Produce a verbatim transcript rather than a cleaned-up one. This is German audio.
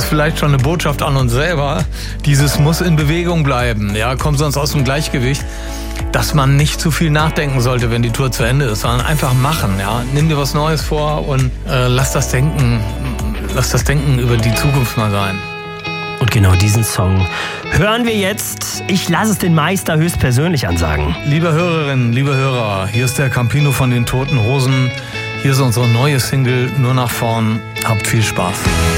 vielleicht schon eine Botschaft an uns selber. Dieses muss in Bewegung bleiben, ja, kommt sonst aus dem Gleichgewicht. Dass man nicht zu viel nachdenken sollte, wenn die Tour zu Ende ist, sondern einfach machen, ja. Nimm dir was Neues vor und äh, lass das Denken, lass das Denken über die Zukunft mal sein. Und genau diesen Song hören wir jetzt. Ich lasse es den Meister höchstpersönlich ansagen. Liebe Hörerinnen, liebe Hörer, hier ist der Campino von den Toten Hosen. Hier ist unsere neue Single Nur nach vorn. Habt viel Spaß.